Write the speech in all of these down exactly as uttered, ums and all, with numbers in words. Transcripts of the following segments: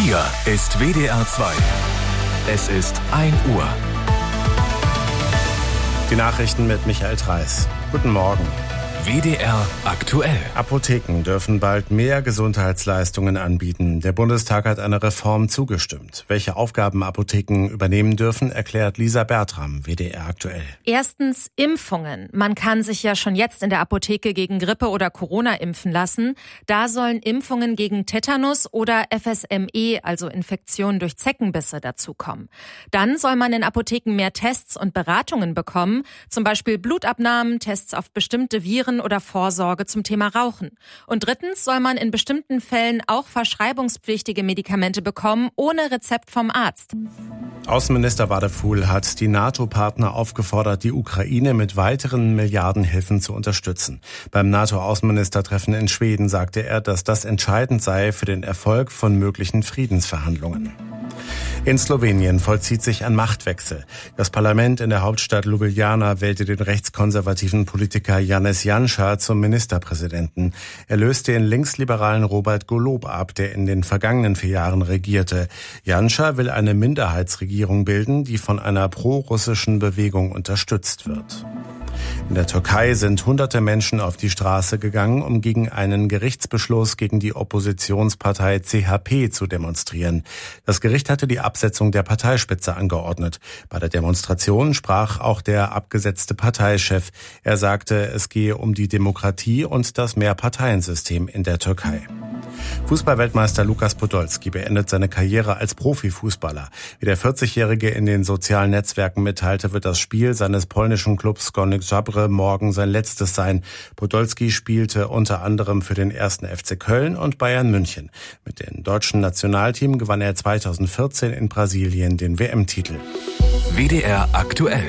Hier ist W D R zwei. Es ist ein Uhr. Die Nachrichten mit Michael Treis. Guten Morgen. W D R aktuell. Apotheken dürfen bald mehr Gesundheitsleistungen anbieten. Der Bundestag hat einer Reform zugestimmt. Welche Aufgaben Apotheken übernehmen dürfen, erklärt Lisa Bertram, W D R aktuell. Erstens Impfungen. Man kann sich ja schon jetzt in der Apotheke gegen Grippe oder Corona impfen lassen. Da sollen Impfungen gegen Tetanus oder F S M E, also Infektionen durch Zeckenbisse, dazukommen. Dann soll man in Apotheken mehr Tests und Beratungen bekommen, zum Beispiel Blutabnahmen, Tests auf bestimmte Viren oder Vorsorge zum Thema Rauchen. Und drittens soll man in bestimmten Fällen auch verschreibungspflichtige Medikamente bekommen, ohne Rezept vom Arzt. Außenminister Wadephul hat die NATO-Partner aufgefordert, die Ukraine mit weiteren Milliardenhilfen zu unterstützen. Beim NATO-Außenministertreffen in Schweden sagte er, dass das entscheidend sei für den Erfolg von möglichen Friedensverhandlungen. In Slowenien vollzieht sich ein Machtwechsel. Das Parlament in der Hauptstadt Ljubljana wählte den rechtskonservativen Politiker Janez Janša zum Ministerpräsidenten. Er löste den linksliberalen Robert Golob ab, der in den vergangenen vier Jahren regierte. Janša will eine Minderheitsregierung bilden, die von einer pro-russischen Bewegung unterstützt wird. In der Türkei sind hunderte Menschen auf die Straße gegangen, um gegen einen Gerichtsbeschluss gegen die Oppositionspartei C H P zu demonstrieren. Das Gericht hatte die Absetzung der Parteispitze angeordnet. Bei der Demonstration sprach auch der abgesetzte Parteichef. Er sagte, es gehe um die Demokratie und das Mehrparteiensystem in der Türkei. Fußballweltmeister Lukas Podolski beendet seine Karriere als Profifußballer. Wie der vierzigjährige in den sozialen Netzwerken mitteilte, wird das Spiel seines polnischen Clubs Górnik Zabrze morgen sein letztes sein. Podolski spielte unter anderem für den ersten F C Köln und Bayern München. Mit dem deutschen Nationalteam gewann er zweitausendvierzehn in Brasilien den W M-Titel. W D R aktuell.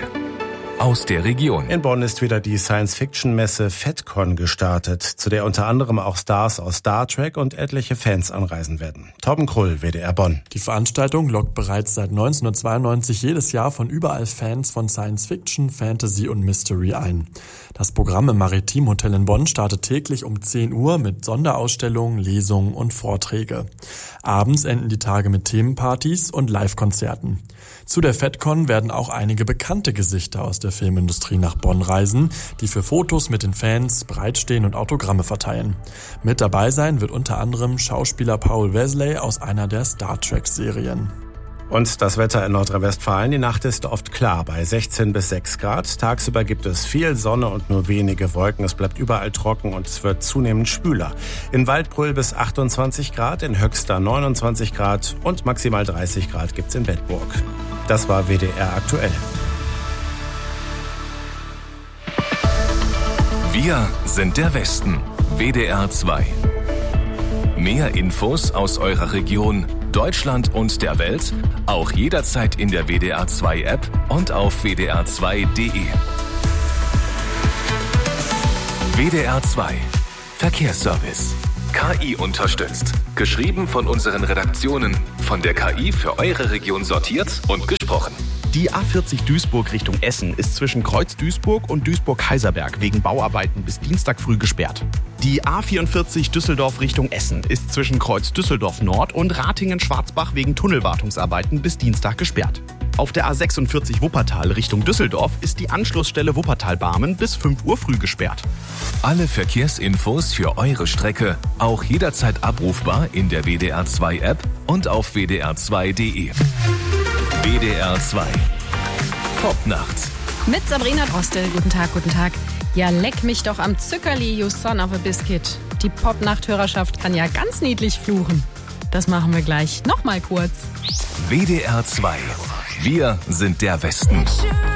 Aus der Region. In Bonn ist wieder die Science-Fiction-Messe FedCon gestartet, zu der unter anderem auch Stars aus Star Trek und etliche Fans anreisen werden. Torben Krull, W D R Bonn. Die Veranstaltung lockt bereits seit neunzehnhundertzweiundneunzig jedes Jahr von überall Fans von Science-Fiction, Fantasy und Mystery ein. Das Programm im Maritim-Hotel in Bonn startet täglich um zehn Uhr mit Sonderausstellungen, Lesungen und Vorträge. Abends enden die Tage mit Themenpartys und Live-Konzerten. Zu der FedCon werden auch einige bekannte Gesichter aus der Filmindustrie nach Bonn reisen, die für Fotos mit den Fans bereitstehen und Autogramme verteilen. Mit dabei sein wird unter anderem Schauspieler Paul Wesley aus einer der Star Trek-Serien. Und das Wetter in Nordrhein-Westfalen. Die Nacht ist oft klar bei sechzehn bis sechs Grad. Tagsüber gibt es viel Sonne und nur wenige Wolken. Es bleibt überall trocken und es wird zunehmend schwüler. In Waldbröl bis achtundzwanzig Grad, in Höxter neunundzwanzig Grad und maximal dreißig Grad gibt's in Bedburg. Das war W D R aktuell. Wir sind der Westen. W D R zwei. Mehr Infos aus eurer Region, Deutschland und der Welt, auch jederzeit in der W D R zwei App und auf w d r zwei punkt d e. W D R zwei. Verkehrsservice. K I unterstützt. Geschrieben von unseren Redaktionen. Von der K I für eure Region sortiert und gesprochen. Die A vierzig Duisburg Richtung Essen ist zwischen Kreuz Duisburg und Duisburg-Kaiserberg wegen Bauarbeiten bis Dienstag früh gesperrt. Die A vierundvierzig Düsseldorf Richtung Essen ist zwischen Kreuz Düsseldorf Nord und Ratingen-Schwarzbach wegen Tunnelwartungsarbeiten bis Dienstag gesperrt. Auf der A sechsundvierzig Wuppertal Richtung Düsseldorf ist die Anschlussstelle Wuppertal-Barmen bis fünf Uhr früh gesperrt. Alle Verkehrsinfos für eure Strecke auch jederzeit abrufbar in der W D R zwei App und auf w d r zwei punkt d e. W D R zwei. Popnacht. Mit Sabrina Drostel. Guten Tag, guten Tag. Ja, leck mich doch am Zuckerli, you son of a biscuit. Die Popnacht-Hörerschaft kann ja ganz niedlich fluchen. Das machen wir gleich nochmal kurz. W D R zwei. Wir sind der Westen.